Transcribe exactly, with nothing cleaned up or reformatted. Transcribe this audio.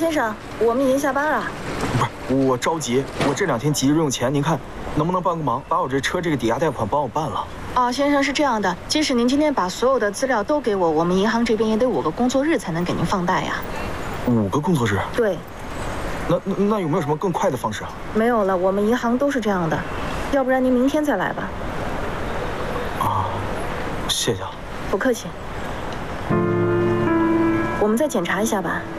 先生，我们已经下班了。 不是，我着急，我这两天急着用钱，您看能不能帮个忙，把我这车这个抵押贷款帮我办了？ 哦，先生是这样的，即使您今天把所有的资料都给我，我们银行这边也得五个工作日才能给您放贷呀。 五个工作日？ 对。 那那那有没有什么更快的方式啊？ 没有了，我们银行都是这样的，要不然您明天再来吧。 啊，谢谢啊。 不客气。我们再检查一下吧。